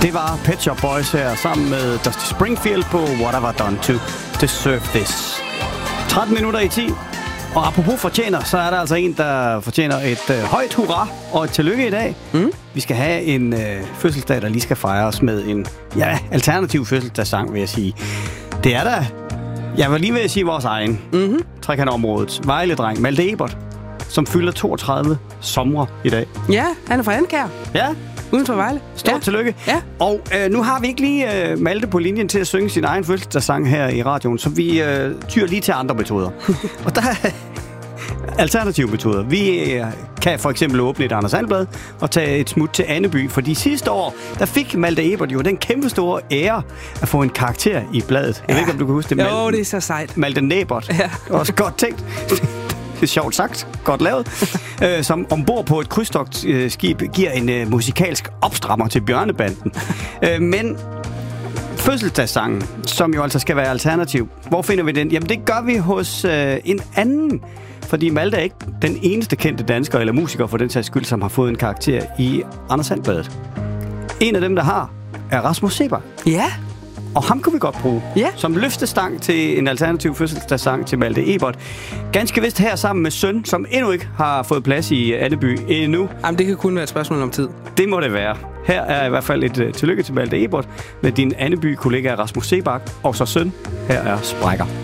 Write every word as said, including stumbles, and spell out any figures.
Det var Pet Shop Boys her sammen med Dusty Springfield på What Have I Done To Deserve This. tretten minutter i ti. Og apropos fortjener, så er der altså en, der fortjener et øh, højt hurra og et tillykke i dag. Mm. Vi skal have en øh, fødselsdag, der lige skal fejres med en ja, alternativ fødselsdagssang, vil jeg sige. Det er da, jeg var lige ved at sige vores egen, mm-hmm. trekantområdets Vejle-dreng, Malte Ebert, som fylder toogtredive somre i dag. Ja, han er fra Andkær. Ja. Uden for Vejle. Stort ja. tillykke. Ja. Og øh, nu har vi ikke lige øh, Malte på linjen til at synge sin egen fødselsdagssang her i radioen, så vi øh, tyr lige til andre metoder. Og der er alternative metoder. Vi øh, kan for eksempel åbne et Anders Sandblad og tage et smut til Andeby, fordi sidste år, der fik Malte Ebert jo den kæmpe store ære at få en karakter i bladet. Jeg ja. ved ikke, om du kan huske det. Jo, Malte, det er så sejt. Malte Nebert. Ja. Også godt tænkt. Det er sjovt sagt, godt lavet, øh, som ombord på et krydstogtskib giver en øh, musikalsk opstrammer til Bjørnebanden. øh, men fødselsdagssangen, som jo altså skal være alternativ, hvor finder vi den? Jamen det gør vi hos øh, en anden, fordi Malte er ikke den eneste kendte dansker eller musiker for den sags skyld, som har fået en karakter i Anders Sandbladet. En af dem, der har, er Rasmus Seebach. Ja. Og ham kunne vi godt bruge ja. som løftestang til en alternativ fødselsdagssang til Malte Ebert. Ganske vist her sammen med søn, som endnu ikke har fået plads i Andeby endnu. Jamen, det kan kun være et spørgsmål om tid. Det må det være. Her er i hvert fald et uh, tillykke til Malte Ebert med din Andeby-kollega Rasmus Seebach. Og så søn, her er Sprækker.